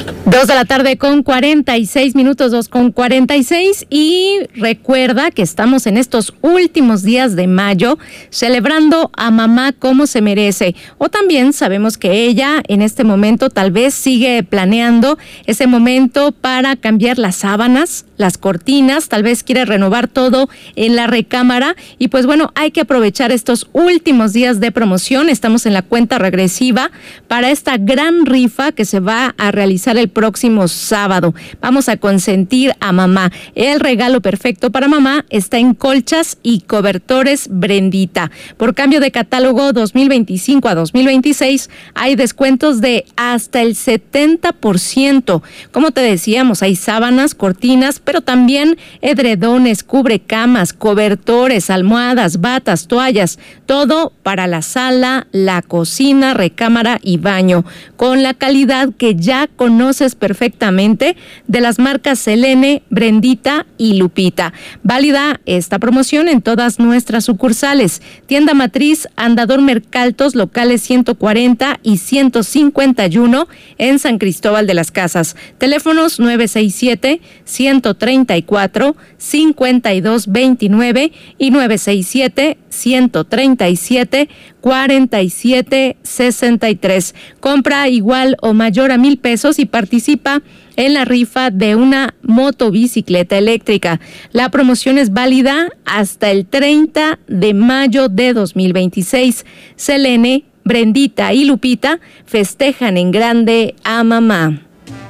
2:46 p.m, 2:46, y recuerda que estamos en estos últimos días de mayo celebrando a mamá como se merece, o también sabemos que ella en este momento tal vez sigue planeando ese momento para cambiar las sábanas, las cortinas, tal vez quiere renovar todo en la recámara y pues bueno, hay que aprovechar estos últimos días de promoción. Estamos en la cuenta regresiva para esta gran rifa que se va a realizar el próximo sábado. Vamos a consentir a mamá. El regalo perfecto para mamá está en colchas y cobertores Brendita. Por cambio de catálogo 2025 a 2026 hay descuentos de hasta el 70%. Como te decíamos, hay sábanas, cortinas, pero también edredones, cubrecamas, cobertores, almohadas, batas, toallas, todo para la sala, la cocina, recámara y baño, con la calidad que ya conoces perfectamente de las marcas Selene, Brendita y Lupita. Válida esta promoción en todas nuestras sucursales. Tienda matriz Andador Mercaltos, locales 140 y 151 en San Cristóbal de las Casas. Teléfonos 967-134-5229 y 967-137-4763. Compra igual o mayor a 1,000 pesos y participa en la rifa de una motobicicleta eléctrica. La promoción es válida hasta el 30 de mayo de 2026. Selene, Brendita y Lupita festejan en grande a mamá.